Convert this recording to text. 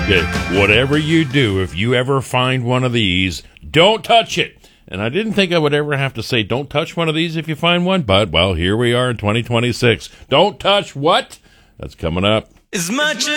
Okay, whatever you do, if you ever find one of these, don't touch it. And I didn't think I would ever have to say, don't touch one of these if you find one, but, well, here we are in 2026. Don't touch what? That's coming up. As much